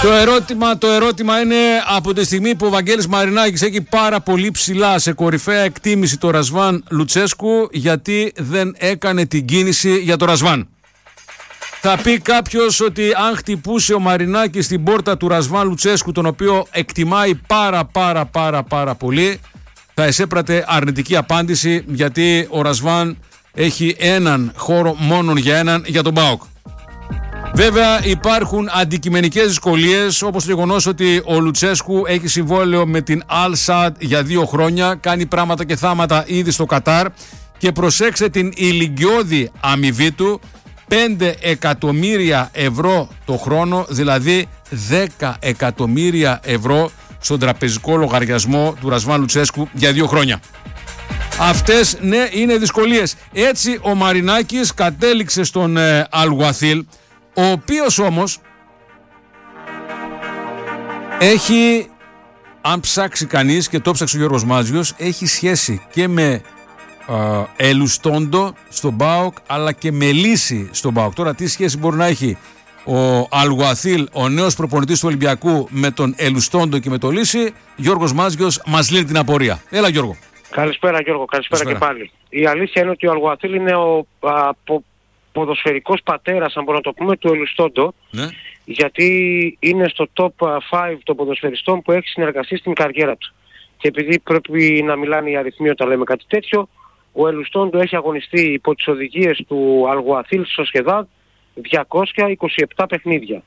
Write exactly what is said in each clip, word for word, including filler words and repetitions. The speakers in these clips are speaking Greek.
Το ερώτημα, το ερώτημα είναι από τη στιγμή που ο Βαγγέλης Μαρινάκης έχει πάρα πολύ ψηλά σε κορυφαία εκτίμηση το Ρασβάν Λουτσέσκου, γιατί δεν έκανε την κίνηση για το Ρασβάν. Θα πει κάποιος ότι αν χτυπούσε ο Μαρινάκης στην πόρτα του Ρασβάν Λουτσέσκου, τον οποίο εκτιμάει πάρα πάρα πάρα πάρα πολύ, θα εσέπρατε αρνητική απάντηση, γιατί ο Ρασβάν έχει έναν χώρο μόνον για έναν, για τον ΠΑΟΚ. Βέβαια υπάρχουν αντικειμενικές δυσκολίες, όπως το γεγονός ότι ο Λουτσέσκου έχει συμβόλαιο με την Al Sadd για δύο χρόνια, κάνει πράγματα και θάματα ήδη στο Κατάρ, και προσέξτε την ηλικιώδη αμοιβή του, πέντε εκατομμύρια ευρώ το χρόνο, δηλαδή δέκα εκατομμύρια ευρώ στον τραπεζικό λογαριασμό του Ρασβάν Λουτσέσκου για δύο χρόνια. Αυτές, ναι, είναι δυσκολίες. Έτσι ο Μαρινάκης κατέληξε στον ε, Αλγουαθίλ, ο οποίος όμως έχει, αν ψάξει κανείς, και το ψάξει ο Γιώργος Μάτζιος, έχει σχέση και με ε, Ελουστόντο στον ΠΑΟΚ, αλλά και με Λύση στον ΠΑΟΚ. Τώρα τι σχέση μπορεί να έχει ο Αλγουαθίλ, ο νέος προπονητής του Ολυμπιακού, με τον Ελουστόντο και με το Λύση? Γιώργος Μάτζιος μας λύνει την απορία. Έλα Γιώργο. Καλησπέρα Γιώργο, καλησπέρα, καλησπέρα και πάλι. Η αλήθεια είναι ότι ο Αλγουαθίλ είναι ο α, πο, ποδοσφαιρικός πατέρας, αν μπορούμε να το πούμε, του Ελουστόντο, ναι. Γιατί είναι στο top πέντε των ποδοσφαιριστών που έχει συνεργαστεί στην καριέρα του. Και επειδή πρέπει να μιλάνε οι αριθμοί όταν λέμε κάτι τέτοιο, ο Ελουστόντο έχει αγωνιστεί υπό τις οδηγίες του Αλγουαθίλ στη Σοσιεδάδ διακόσια είκοσι επτά παιχνίδια.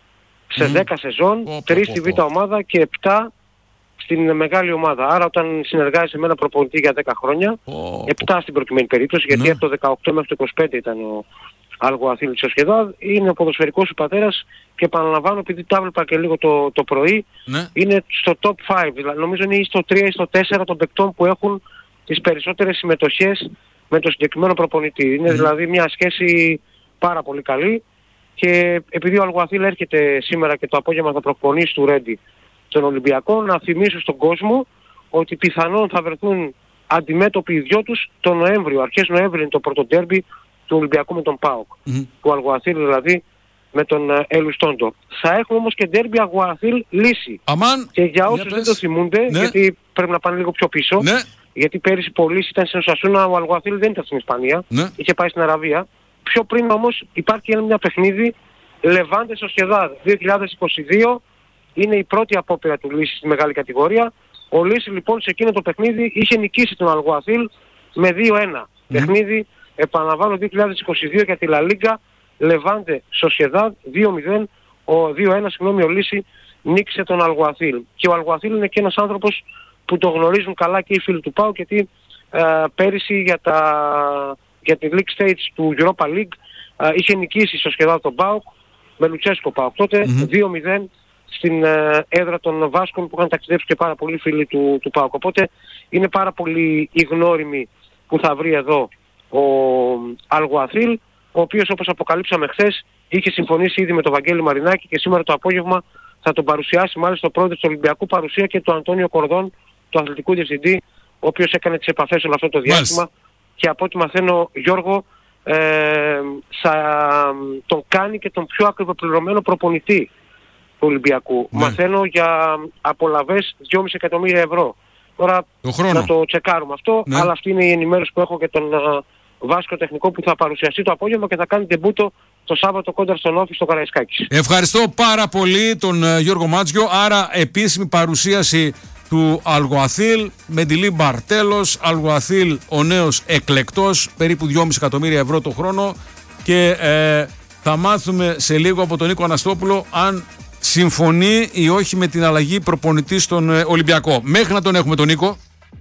Σε mm. δέκα σεζόν, oh, τρία στη Β' ομάδα και επτά στην μεγάλη ομάδα. Άρα όταν συνεργάζεσαι με ένα προπονητή για δέκα χρόνια, oh. επτά στην προκειμένη περίπτωση, γιατί mm. από το δεκαοκτώ μέχρι το είκοσι πέντε ήταν ο Αλγουαθίλ της Σοσιεδάδ, είναι ο ποδοσφαιρικός σου πατέρας, και επαναλαμβάνω, επειδή τα έβλεπα και λίγο το, το πρωί, mm. είναι στο top πέντε, δηλαδή νομίζω είναι ή στο τρία ή στο τέσσερα των παικτών που έχουν τις περισσότερες συμμετοχές με το συγκεκριμένο προπονητή. Είναι mm. δηλαδή μια σχέση πάρα πολύ καλή, και επειδή ο Αλγουαθίλ έρχεται σήμερα και το απόγευμα θα προπονήσει του Ρέντι τον Ολυμπιακό, να θυμίσω στον κόσμο ότι πιθανόν θα βρεθούν αντιμέτωποι οι δυο τους τον Νοέμβριο. Αρχές Νοέμβριο είναι το πρώτο ντέρμπι του Ολυμπιακού με τον ΠΑΟΚ. Mm-hmm. Του Αλγουαθίλ δηλαδή με τον uh, Ελουστόντο. Θα έχουμε όμως και ντέρμπι Αλγουαθίλ Λύση. Αμάν, και για όσους δεν το θυμούνται, ναι. γιατί πρέπει να πάνε λίγο πιο πίσω, ναι. γιατί πέρυσι που ο Λύση ήταν στην Οσασούνα, ο Αλγουαθίλ δεν ήταν στην Ισπανία, ναι. είχε πάει στην Αραβία. Πιο πριν όμως υπάρχει ένα παιχνίδι Λεβάντε Σοσιεδάδ δύο χιλιάδες είκοσι δύο, είναι η πρώτη απόπειρα του Λύση στη μεγάλη κατηγορία. Ο Λύση λοιπόν σε εκείνο το παιχνίδι είχε νικήσει τον Αλγουαθίλ με δύο ένα. Mm. Παιχνίδι, επαναλαμβάνω, δύο χιλιάδες είκοσι δύο για τη Λα Λίγκα, Λεβάντε Σοσιεδάδ δύο μηδέν, ο δύο ένα, συγγνώμη, ο Λύση νίκησε τον Αλγουαθίλ. Και ο Αλγουαθίλ είναι και ένας άνθρωπος που το γνωρίζουν καλά και οι φίλοι του ΠΑΟΚ, γιατί ε, πέρυσι για, τα, για τη League Stage του Europa League ε, είχε νικήσει στο Σοσιεδάδ τον ΠΑΟΚ, με Λουτσέσκο ΠΑΟΚ τότε, mm-hmm. δύο μηδέν στην ε, έδρα των Βάσκων, που είχαν ταξιδέψει και πάρα πολλοί φίλοι του, του ΠΑΟΚ. Οπότε είναι πάρα πολύ οι γνώριμοι που θα βρει εδώ ο Αλγουαθίλ, ο οποίος, όπως αποκαλύψαμε χθες, είχε συμφωνήσει ήδη με τον Βαγγέλη Μαρινάκη, και σήμερα το απόγευμα θα τον παρουσιάσει μάλιστα ο πρόεδρος του Ολυμπιακού, παρουσία και του Αντώνιο Κορδόν, του αθλητικού διευθυντή, ο οποίος έκανε τις επαφές όλο αυτό το διάστημα. Μάλιστα. Και από ό,τι μαθαίνω, Γιώργο, ε, θα τον κάνει και τον πιο ακριβοπληρωμένο προπονητή του Ολυμπιακού. Ναι. Μαθαίνω για απολαβές δυόμισι εκατομμύρια ευρώ. Τώρα να το τσεκάρουμε αυτό, ναι. αλλά αυτή είναι η ενημέρωση που έχω για τον uh, Βάσκο τεχνικό, που θα παρουσιαστεί το απόγευμα και θα κάνει ντεμπούτο το Σάββατο κόντρα στον Όφη στο Καραϊσκάκης. Ευχαριστώ πάρα πολύ τον uh, Γιώργο Μάτζιο. Άρα επίσημη παρουσίαση του Αλγουαθίλ με τη Λίμπαρ. Τέλος, Αλγουαθίλ ο νέος εκλεκτός, περίπου δυόμισι εκατομμύρια ευρώ το χρόνο, και ε, θα μάθουμε σε λίγο από τον Νίκο Αναστόπουλο αν συμφωνεί ή όχι με την αλλαγή προπονητή στον ε, Ολυμπιακό. Μέχρι να τον έχουμε τον Νίκο,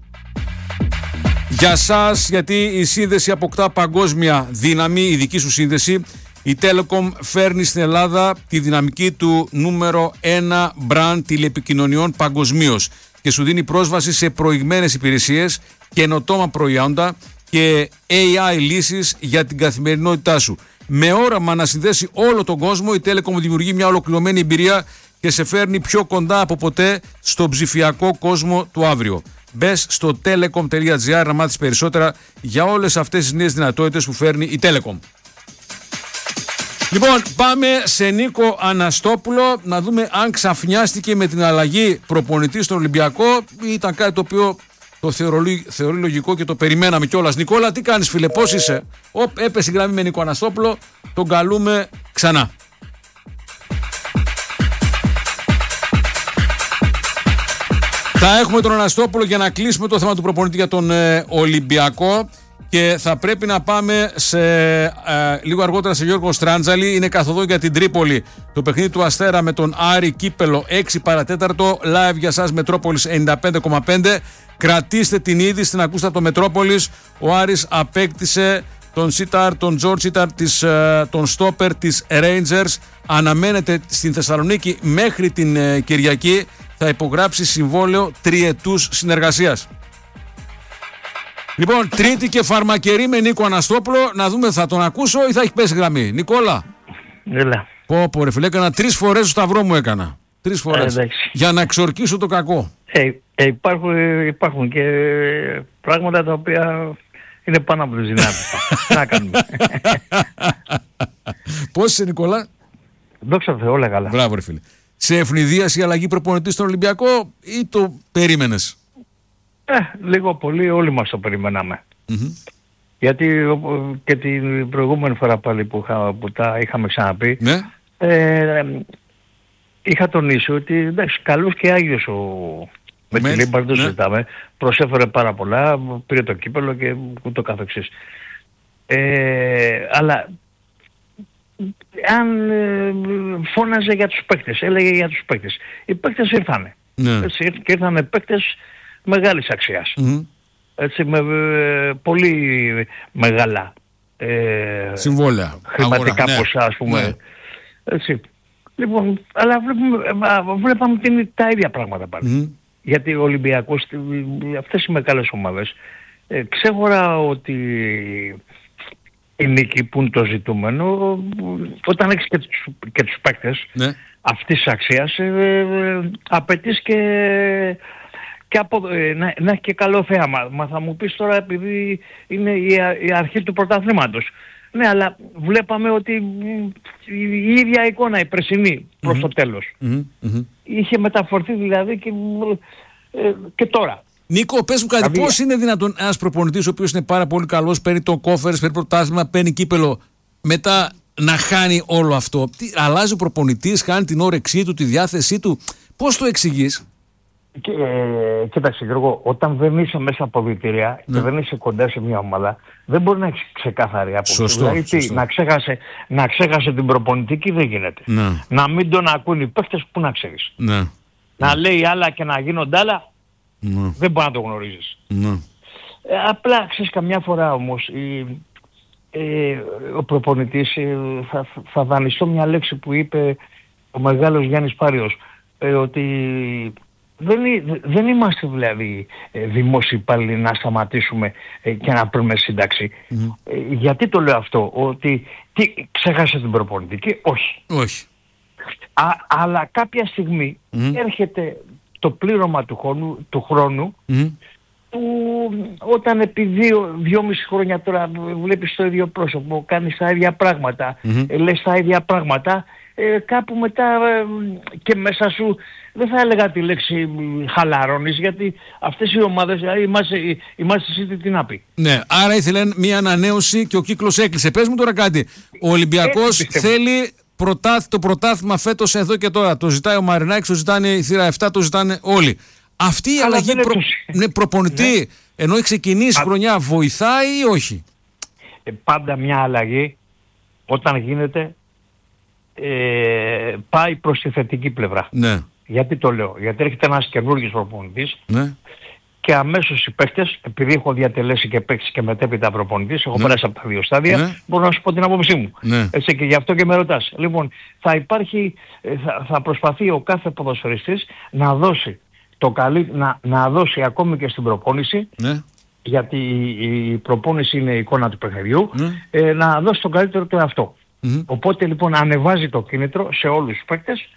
για σας, γιατί η σύνδεση αποκτά παγκόσμια δύναμη, η δική σου σύνδεση. Η Telecom φέρνει στην Ελλάδα τη δυναμική του νούμερο ένα brand τηλεπικοινωνιών παγκοσμίως και σου δίνει πρόσβαση σε προηγμένες υπηρεσίες, καινοτόμα προϊόντα και έι άι λύσεις για την καθημερινότητά σου. Με όραμα να συνδέσει όλο τον κόσμο, η Telecom δημιουργεί μια ολοκληρωμένη εμπειρία και σε φέρνει πιο κοντά από ποτέ στον ψηφιακό κόσμο του αύριο. Μπες στο telecom τελεία gr να μάθεις περισσότερα για όλες αυτές τις νέες δυνατότητες που φέρνει η Telecom. Λοιπόν, πάμε σε Νίκο Αναστόπουλο να δούμε αν ξαφνιάστηκε με την αλλαγή προπονητή στον Ολυμπιακό ή ήταν κάτι το οποίο το θεωρεί, θεωρεί λογικό και το περιμέναμε κιόλας. Νικόλα, τι κάνεις φίλε, πώς είσαι? Οπ, έπεσε η γραμμή με Νίκο Αναστόπουλο, τον καλούμε ξανά. Θα έχουμε τον Αναστόπουλο για να κλείσουμε το θέμα του προπονητή για τον ε, Ολυμπιακό και θα πρέπει να πάμε σε, ε, λίγο αργότερα σε Γιώργο Στράντζαλη. Είναι καθοδόν για την Τρίπολη το παιχνίδι του Αστέρα με τον Άρη Κύπελο έξι παρατέταρτο, live για σας Μετρόπολης ενενήντα πέντε κόμμα πέντε. Κρατήστε την είδηση, την ακούστε από το Μετρόπολης. Ο Άρης απέκτησε τον Σίταρ, τον Τζορτ Σίταρ, ε, τον στόπερ της Rangers. Αναμένεται στην Θεσσαλονίκη μέχρι την ε, Κυριακή. Θα υπογράψει συμβόλαιο τριετούς συνεργασίας. Λοιπόν, Τρίτη και φαρμακερή με Νίκο Αναστόπουλο. Να δούμε, θα τον ακούσω ή θα έχει πέσει γραμμή. Νικόλα. Έλα. Πω πω ρε φίλε, έκανα τρεις φορές το σταυρό μου έκανα. Τρεις φορές. Ε, για να εξορκίσω το κακό. Ε, ε, υπάρχουν, υπάρχουν και πράγματα τα οποία είναι πάνω από τις δυνάμεις. Να κάνουμε. Πώς είσαι Νικόλα? Δόξα τω Θεώ, όλα καλά. Μπράβο ρε φίλε. Σε ευνηδίαση η αλλαγή προπονητή στον Ολυμπιακό ή το περίμενες? Ε, λίγο πολύ όλοι μας το περιμέναμε. Mm-hmm. Γιατί και την προηγούμενη φορά πάλι που, είχα, που τα είχαμε ξαναπεί, ναι. ε, είχα τονίσει ότι εντάξει, καλός και άγιος ο... με τη Λίμπαρ, το συζητάμε, προσέφερε πάρα πολλά, πήρε το κύπελο και ούτω καθεξής. Ε, αλλά αν ε, φώναζε για τους παίκτες, έλεγε για τους παίκτες. Οι παίκτες ήρθανε. Ναι. Έτσι, και ήρθανε παίκτες μεγάλης αξίας. Mm-hmm. Έτσι, με ε, πολύ μεγάλα ε, συμβόλαια, χρηματικά αγορά, ποσά, ναι. ας πούμε. Ναι. Έτσι. Λοιπόν, αλλά βλέπουμε, βλέπαμε την, τα ίδια πράγματα πάλι. Mm-hmm. Γιατί ο Ολυμπιακός, αυτές οι μεγάλες ομάδες, ε, ξέχωρα ότι η νίκη που είναι το ζητούμενο, όταν έχεις και τους, και τους παίκτες, ναι. αυτής της αξίας, ε, ε, απαιτείς και, και από, ε, να, να έχει και καλό θέαμα. Μα θα μου πεις τώρα, επειδή είναι η, η αρχή του πρωταθλήματος. Ναι, αλλά βλέπαμε ότι η ίδια εικόνα, η πρεσινή προς mm-hmm. το τέλος, mm-hmm. Mm-hmm. είχε μεταφορθεί δηλαδή και, ε, και τώρα. Νίκο, πες μου κάτι, δηλαδή... πώς είναι δυνατόν ένας προπονητής ο οποίος είναι πάρα πολύ καλός, παίρνει το κόφερες, παίρνει πρωτάθλημα, παίρνει κύπελο, μετά να χάνει όλο αυτό? Τι, αλλάζει ο προπονητής, χάνει την όρεξή του, τη διάθεσή του. Πώς το εξηγείς? Και, ε, κοίταξε Γιώργο, όταν δεν είσαι μέσα από αποδυτήρια ναι. και δεν είσαι κοντά σε μια ομάδα, δεν μπορεί να έχει ξεκάθαρη άποψη. Σωστό, δηλαδή σωστό. Να, ξέχασε, να ξέχασε την προπονητική δεν γίνεται. Ναι. Να μην τον ακούν οι παίχτες, που να ξέρεις. Ναι. Να ναι. λέει άλλα και να γίνονται άλλα, ναι. δεν μπορεί να το γνωρίζεις. Ναι. Ε, απλά ξέρεις, καμιά φορά όμως η, ε, ο προπονητής, ε, θα, θα δανειστώ μια λέξη που είπε ο μεγάλος Γιάννης Πάριος, ε, ότι δεν, δεν είμαστε δηλαδή ε, δημόσιοι υπάλληλοι να σταματήσουμε ε, και να παίρνουμε σύνταξη. Mm. Ε, γιατί το λέω αυτό? Ότι τι, ξέχασε την προπονητική? Όχι. Όχι. Α, αλλά κάποια στιγμή mm. έρχεται το πλήρωμα του χρόνου, του χρόνου mm. που όταν επί δύο, δυόμιση χρόνια τώρα βλέπεις το ίδιο πρόσωπο, κάνεις τα ίδια πράγματα, mm-hmm. ε, λες τα ίδια πράγματα, ε, κάπου μετά ε, και μέσα σου δεν θα έλεγα τη λέξη χαλαρώνεις, γιατί αυτές οι ομάδες, δηλαδή είμαστε, είμαστε εσύ τι να πει. Ναι, άρα ήθελε μια ανανέωση και ο κύκλος έκλεισε. Πες μου τώρα κάτι, ο Ολυμπιακός ε, θέλει πρωτάθ, το πρωτάθλημα φέτος εδώ και τώρα. Το ζητάει ο Μαρινάκης, το ζητάνε η θύρα επτά, το ζητάνε όλοι. Αυτή η αλλαγή προ... ναι, προπονητή, ναι. ενώ έχει ξεκινήσει η χρονιά, βοηθάει ή όχι? Ε, πάντα μια αλλαγή όταν γίνεται ε, πάει προς τη θετική πλευρά. Ναι. Γιατί το λέω? Γιατί έρχεται ένας καινούργιος προπονητής ναι. και αμέσως οι παίκτες, επειδή έχω διατελέσει και παίξει και μετέπειτα προπονητής, έχω ναι. περάσει από τα δύο στάδια, ναι. μπορώ να σου πω την άποψή μου. Ναι. Έτσι, και γι' αυτό και με ρωτάς. Λοιπόν, θα υπάρχει, θα, θα προσπαθεί ο κάθε ποδοσφαιριστής να δώσει το καλύ, να, να δώσει ακόμη και στην προπόνηση, ναι. γιατί η, η προπόνηση είναι η εικόνα του παιχνιδιού, ναι. ε, να δώσει το καλύτερο του εαυτό. Mm-hmm. Οπότε λοιπόν ανεβάζει το κίνητρο σε όλους τους παίκτες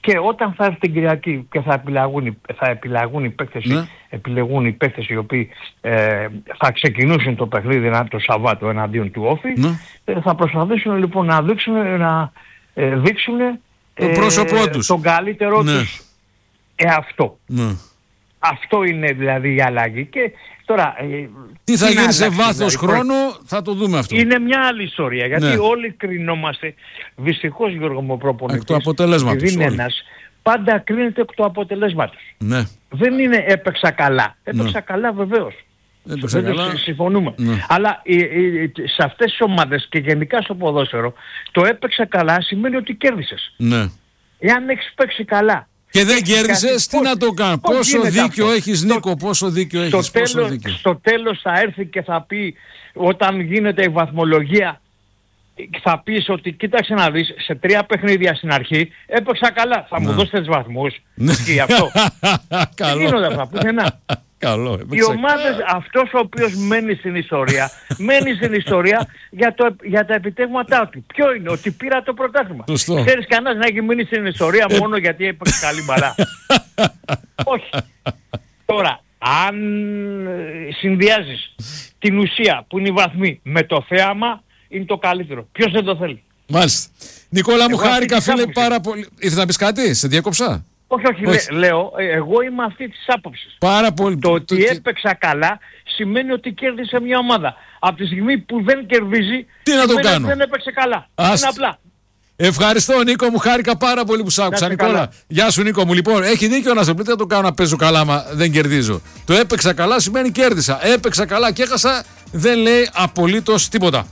Και όταν θα έρθει την Κυριακή και θα επιλεγούν, θα επιλεγούν οι παίκτες, ναι. επιλεγούν οι παίκτες οι οποίοι ε, θα ξεκινήσουν το παιχνίδι το Σαββάτο εναντίον του Όφη, ναι. ε, θα προσπαθήσουν λοιπόν να δείξουν, να, ε, δείξουν το πρόσωπό ε, τους. τον καλύτερό ναι. τους εαυτό. Ναι. Αυτό είναι δηλαδή η αλλαγή. Και τώρα, ε, τι θα γίνει σε βάθος δηλαδή, χρόνου, θα το δούμε αυτό. Είναι μια άλλη ιστορία. Γιατί ναι. όλοι κρινόμαστε, δυστυχώς Γιώργο μου προπονητής, εκ του αποτελέσματος. Είναι ένας, πάντα κρίνεται εκ του αποτελέσματος. Ναι. Δεν είναι έπαιξα καλά. Έπαιξα ναι. καλά βεβαίως. Έπαιξα καλά. Συμφωνούμε. Ναι. Αλλά ε, ε, σε αυτές τις ομάδες και γενικά στο ποδόσφαιρο, το έπαιξα καλά σημαίνει ότι κέρδισες. Ναι. Εάν έχεις παίξει καλά και δεν κέρδισες, τι να το κάνω. Πόσο δίκιο αυτό. έχεις Νίκο, στο, πόσο δίκιο έχεις. Στο, πόσο τέλος, δίκιο. στο τέλος θα έρθει και θα πει, όταν γίνεται η βαθμολογία, θα πεις ότι κοίταξε να δεις, σε τρία παιχνίδια στην αρχή έπαιξα καλά. Θα μου δώσετε τους βαθμούς. Και γι' αυτό. Δεν γίνονται αυτά πουθενά. Καλό, οι ομάδες, αυτός ο οποίος μένει στην ιστορία, μένει στην ιστορία για, το, για τα επιτεύγματά του. Ποιο είναι, ότι πήρα το πρωτάθλημα. Ξέρεις κανένας να έχει μείνει στην ιστορία ε... μόνο γιατί έπαιξε καλή μπαλά. Όχι. Τώρα, αν συνδυάζεις την ουσία που είναι οι βαθμοί με το θέαμα, είναι το καλύτερο. Ποιος δεν το θέλει. Μάλιστα. Νικόλα μου, χάρηκα φίλε πάρα πολύ. Ήρθες να πεις κάτι, σε διέκοψα. Όχι, όχι, όχι. Λέ, λέω, εγώ είμαι αυτή της άποψης. Πάρα πολύ. Το ότι το... έπαιξα καλά σημαίνει ότι κέρδισε μια ομάδα. Από τη στιγμή που δεν κερδίζει, τι να το κάνω. Δεν έπαιξε καλά. Ας... Είναι απλά. Ευχαριστώ Νίκο μου, χάρηκα πάρα πολύ που σ' άκουσα. Νικόλα, καλά. Γεια σου Νίκο μου. Λοιπόν, έχει δίκιο να σε πει, δεν το κάνω να παίζω καλά μα δεν κερδίζω. Το έπαιξα καλά σημαίνει κέρδισα. Έπαιξα καλά και έχασα, δεν λέει απολύτως τίποτα.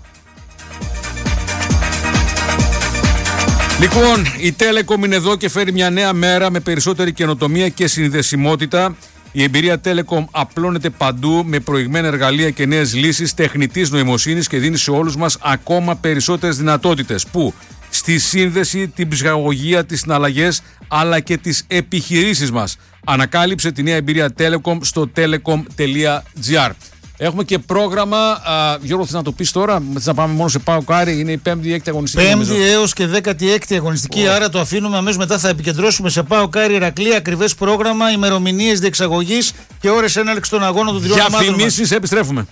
Λοιπόν, η Telecom είναι εδώ και φέρει μια νέα μέρα με περισσότερη καινοτομία και συνδεσιμότητα. Η εμπειρία Telecom απλώνεται παντού με προηγμένα εργαλεία και νέες λύσεις τεχνητής νοημοσύνης και δίνει σε όλους μας ακόμα περισσότερες δυνατότητες. Που στη σύνδεση, την ψυχαγωγία, τις συναλλαγές αλλά και τις επιχειρήσεις μας. Ανακάλυψε τη νέα εμπειρία Telecom στο telecom τελεία gr. Έχουμε και πρόγραμμα. Α, Γιώργο, θες να το πεις τώρα, να πάμε μόνο σε ΠΑΟΚ Άρη, είναι η πέμπτη έκτη αγωνιστική. Πέμπτη έως και δέκατη έκτη αγωνιστική, oh. άρα το αφήνουμε αμέσως μετά. Θα επικεντρώσουμε σε ΠΑΟΚ Άρη Ηρακλή, ακριβές πρόγραμμα, ημερομηνίες διεξαγωγής και ώρες έναρξης των αγώνων των τριών ομάδων. Διαφημίσεις, επιστρέφουμε.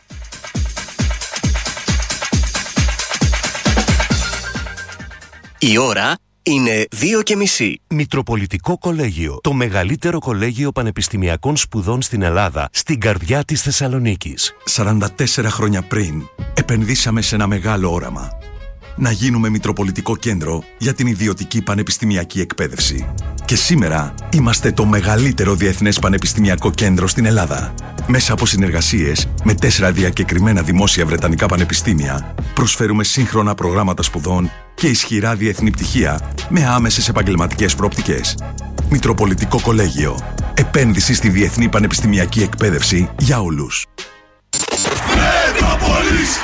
Η ώρα είναι δύο και μισή. Μητροπολιτικό Κολέγιο. Το μεγαλύτερο κολέγιο πανεπιστημιακών σπουδών στην Ελλάδα, στην καρδιά της Θεσσαλονίκης. σαράντα τέσσερα χρόνια πριν, επενδύσαμε σε ένα μεγάλο όραμα. Να γίνουμε Μητροπολιτικό Κέντρο για την ιδιωτική πανεπιστημιακή εκπαίδευση. Και σήμερα είμαστε το μεγαλύτερο διεθνές πανεπιστημιακό κέντρο στην Ελλάδα. Μέσα από συνεργασίες με τέσσερα διακεκριμένα δημόσια βρετανικά πανεπιστήμια, προσφέρουμε σύγχρονα προγράμματα σπουδών και ισχυρά διεθνή πτυχία με άμεσες επαγγελματικές προοπτικές. Μητροπολιτικό Κολέγιο. Επένδυση στη διεθνή πανεπιστημιακή εκπαίδευση για όλους. Μετρόπολης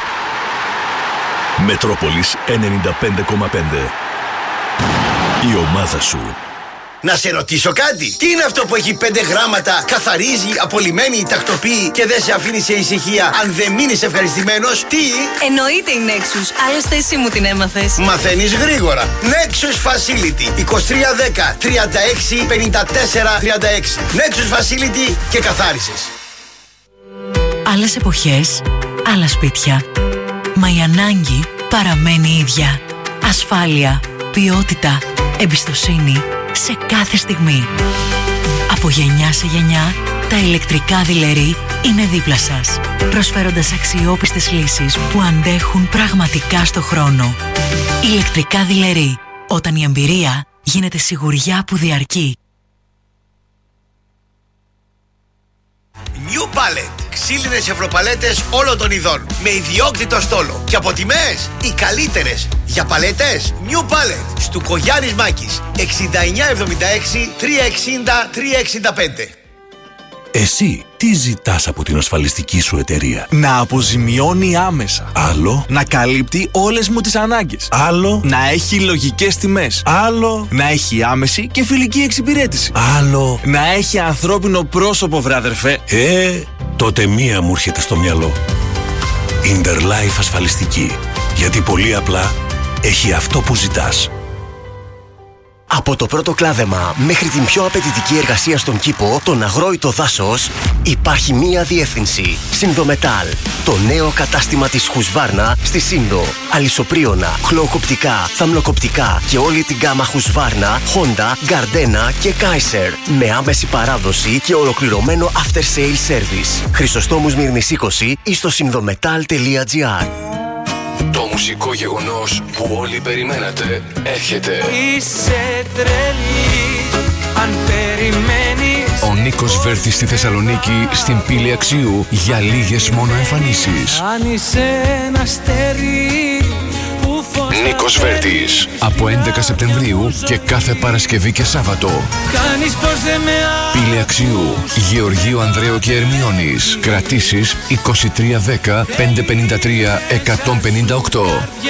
Μετρόπολης ενενήντα πέντε κόμμα πέντε. Η ομάδα σου. Να σε ρωτήσω κάτι. Τι είναι αυτό που έχει πέντε γράμματα, καθαρίζει, απολυμμένει, τακτοποιεί και δεν σε αφήνει σε ησυχία αν δεν μείνεις ευχαριστημένος? Τι? Εννοείται η Nexus. Άλλωστε εσύ μου την έμαθες. Μαθαίνεις γρήγορα. Nexus Facility είκοσι τρία δέκα τριάντα έξι πενήντα τέσσερα τριάντα έξι. Nexus Facility και καθάρισες. Άλλες εποχές, άλλα σπίτια. Μα η ανάγκη παραμένει η ίδια. Ασφάλεια, ποιότητα, εμπιστοσύνη σε κάθε στιγμή. Από γενιά σε γενιά, τα ηλεκτρικά δειλερί είναι δίπλα σας, προσφέροντας αξιόπιστες λύσεις που αντέχουν πραγματικά στο χρόνο. Ηλεκτρικά δειλερί, όταν η εμπειρία γίνεται σιγουριά που διαρκεί. New Palette. Ξύλινες ευρωπαλέτες όλων των ειδών. Με ιδιόκτητο στόλο. Και από τιμές οι καλύτερες. Για παλέτες New Palette. Στουκογιάννης Μάκης. εξήντα εννιά εβδομήντα έξι τριακόσια εξήντα τριακόσια εξήντα πέντε. Εσύ τι ζητάς από την ασφαλιστική σου εταιρεία? Να αποζημιώνει άμεσα. Άλλο. Να καλύπτει όλες μου τις ανάγκες. Άλλο. Να έχει λογικές τιμές. Άλλο. Να έχει άμεση και φιλική εξυπηρέτηση. Άλλο. Να έχει ανθρώπινο πρόσωπο, βράδερφε. Ε, τότε μία μου έρχεται στο μυαλό. Interlife ασφαλιστική. Γιατί πολύ απλά έχει αυτό που ζητάς. Από το πρώτο κλάδεμα μέχρι την πιο απαιτητική εργασία στον κήπο, τον αγρόητο δάσος, υπάρχει μία διεύθυνση. Συνδομετάλ. Το νέο κατάστημα της Husqvarna στη Σύνδο. Αλυσοπρίωνα, χλωοκοπτικά, θαμνοκοπτικά και όλη την γκάμα Husqvarna, Honda, Gardena και Kaiser. Με άμεση παράδοση και ολοκληρωμένο after sale service. Χρυσοστόμου Μύρνης είκοσι ή στο συνδομετάλ τελεία τζι άρ. Το μουσικό γεγονός που όλοι περιμένατε έρχεται. Είσαι τρελή αν περιμένεις. Ο Νίκος Βέρτης στη Θεσσαλονίκη, στην Πύλη Αξίου, για λίγες μόνο εμφανίσεις. Αν είσαι ένα αστέρι που φως. Νίκος Βέρτης, από έντεκα Σεπτεμβρίου και κάθε Παρασκευή και Σάββατο. Κάνεις πως δεν με α... Πύλη Αξίου, Γεωργίου Ανδρέου και Ερμιώνης. Κρατήσεις είκοσι τρία δέκα πεντακόσια πενήντα τρία εκατόν πενήντα οκτώ.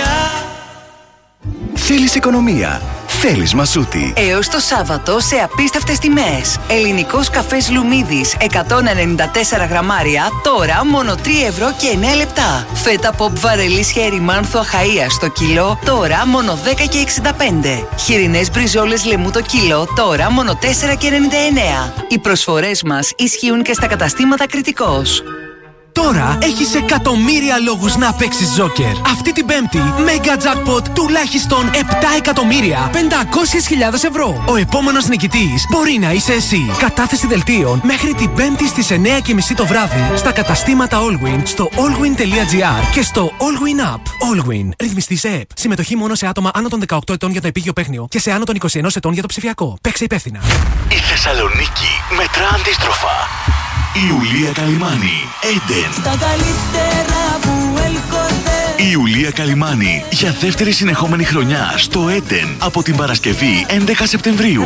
Θέλεις οικονομία? Θέλεις Μασούτη. Έως το Σάββατο σε απίστευτες τιμές. Ελληνικός καφές Λουμίδης εκατόν ενενήντα τέσσερα γραμμάρια, τώρα μόνο τρία ευρώ και εννέα λεπτά. Φέτα pop βαρελής χέρι μάνθου Αχαΐας στο κιλό, τώρα μόνο δέκα και εξήντα πέντε. Χοιρινές μπριζόλες λεμού το κιλό, τώρα μόνο τέσσερα και ενενήντα εννέα. Οι προσφορές μας ισχύουν και στα καταστήματα Κρητικός. Τώρα έχεις εκατομμύρια λόγους να παίξεις Joker. Αυτή την Πέμπτη, Mega Jackpot τουλάχιστον επτά εκατομμύρια πεντακόσιες χιλιάδες ευρώ. Ο επόμενος νικητής μπορεί να είσαι εσύ. Κατάθεση δελτίων μέχρι την Πέμπτη στις εννέα και μισή το βράδυ στα καταστήματα Allwyn, στο allwyn τελεία τζι άρ και στο Allwyn App. Allwyn. Ρυθμιστή σε ΕΠ. Συμμετοχή μόνο σε άτομα άνω των δεκαοκτώ ετών για το επίγειο παίχνιο και σε άνω των είκοσι ένα ετών για το ψηφιακό. Παίξε υπεύθυνα. Η Θεσσαλονίκη μετρά αντίστροφα. Η Ιουλία Καλυμάνη, Έντεν. Στα καλύτερα που έλκονται. Η Ιουλία Καλυμάνη για δεύτερη συνεχόμενη χρονιά στο Έντεν από την Παρασκευή έντεκα Σεπτεμβρίου.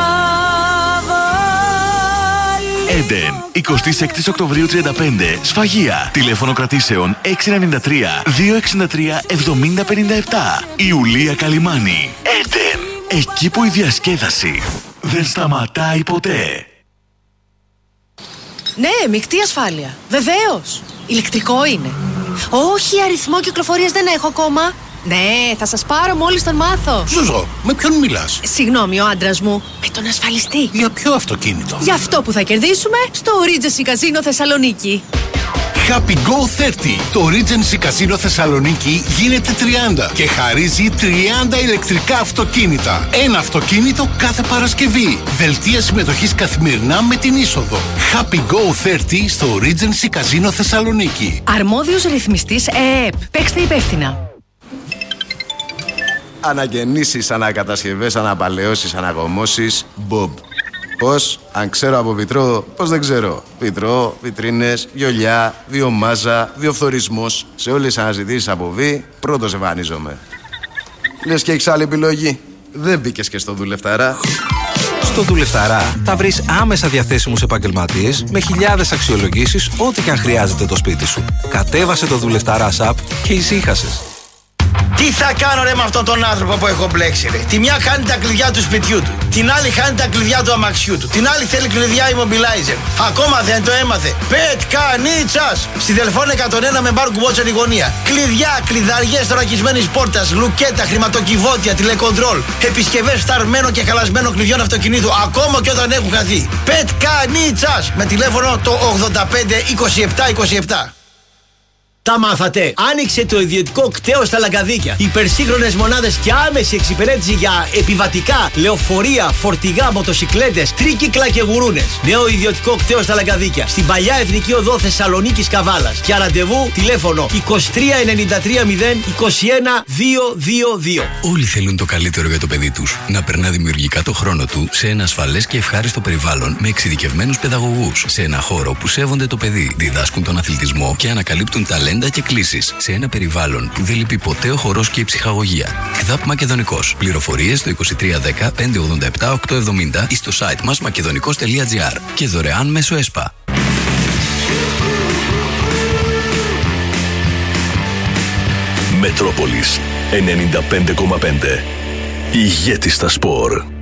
Έντεν, εικοστή έκτη Οκτωβρίου τριάντα πέντε, Σφαγεία. Τηλέφωνο κρατήσεων έξι εννιά τρία δύο έξι τρία εβδομήντα πενήντα επτά. Η Ιουλία Καλυμάνη, Έντεν. Εκεί που η διασκέδαση δεν σταματάει ποτέ. Ναι, μεικτή ασφάλεια. Βεβαίως. Ηλεκτρικό είναι. Όχι, αριθμό κυκλοφορίας δεν έχω ακόμα. Ναι, θα σας πάρω μόλις τον μάθω. Ζουζό, με ποιον μιλάς? Συγγνώμη, ο άντρας μου. Με τον ασφαλιστή. Για ποιο αυτοκίνητο? Για αυτό που θα κερδίσουμε στο Regency Casino Θεσσαλονίκη. Happy Go τριάντα. Το Regency Casino Θεσσαλονίκη γίνεται τριάντα και χαρίζει τριάντα ηλεκτρικά αυτοκίνητα. Ένα αυτοκίνητο κάθε Παρασκευή. Δελτία συμμετοχής καθημερινά με την είσοδο. Happy Go τριάντα στο Regency Casino Θεσσαλονίκη. Αρμόδιος ρυθμιστής ΕΕΠ. Παίξτε υπεύθυνα. Αναγεννήσεις, ανακατασκευές, αναπαλαιώσεις, αναγωμώσεις, Bob. Πώς, αν ξέρω από βιτρό, πώς δεν ξέρω. Βιτρό, βιτρίνες, βιολιά, βιομάζα, βιοφθορισμός. Σε όλες τις αναζητήσεις από βι, πρώτος εμφανίζομαι. Λες και έχεις άλλη επιλογή? Δεν μπήκες και στο Δουλευταρά. Στο Δουλευταρά θα βρεις άμεσα διαθέσιμους επαγγελματίες με χιλιάδες αξιολογήσεις, ό,τι και αν χρειάζεται το σπίτι σου. Κατέβασε το Δουλευταρά app και ησύχασες. Τι θα κάνω ρε με αυτόν τον άνθρωπο που έχω μπλέξει ρε? Τη μια χάνει τα κλειδιά του σπιτιού του, την άλλη χάνει τα κλειδιά του αμαξιού του, την άλλη θέλει κλειδιά immobilizer. Ακόμα δεν το έμαθε. Πετκανίτσας! Στη Δελφών εκατόν ένα με μπάρκου Watcher η γωνία. Κλειδιά, κλειδαριές θωρακισμένης πόρτας, λουκέτα, χρηματοκιβώτια, τηλεκοντρόλ, επισκευές φθαρμένων και χαλασμένων κλειδιών αυτοκινήτου, ακόμα και όταν έχουν χαθεί. Πετκανίτσας! Με τηλέφωνο το ογδόντα πέντε είκοσι επτά είκοσι επτά. Τα μάθατε. Άνοιξε το ιδιωτικό κτέο στα Λαγκαδίκια. Υπερσύγχρονες μονάδες και άμεση εξυπηρέτηση για επιβατικά, λεωφορεία, φορτηγά, μοτοσικλέτες, τρίκυκλα και γουρούνες. Νέο ιδιωτικό κτέο στα Λαγκαδίκια. Στην παλιά Εθνική Οδό Θεσσαλονίκης Καβάλας. Για ραντεβού τηλέφωνο είκοσι τρία ενενήντα τρία μηδέν είκοσι ένα διακόσια είκοσι δύο. Όλοι θέλουν το καλύτερο για το παιδί τους. Να περνά δημιουργικά το χρόνο του σε ένα ασφαλές και ευχάριστο περιβάλλον με εξειδικευμένους παιδαγωγούς. Σε ένα χώρο που σέβονται το παιδί, διδάσκουν τον αθλητισμό και ανακαλύπτουν ταλέντα και κλήσεις. Σε ένα περιβάλλον που δεν λείπει ποτέ ο χορός και η ψυχαγωγία. ΚΔΑΠ Μακεδονικός. Πληροφορίες στο είκοσι τρία δέκα πεντακόσια ογδόντα επτά οκτακόσια εβδομήντα ή στο site μας μακεδονικός τελεία τζι άρ και δωρεάν μέσω ΕΣΠΑ. Μετρόπολης ενενήντα πέντε κόμμα πέντε. Ηγέτη στα σπορ.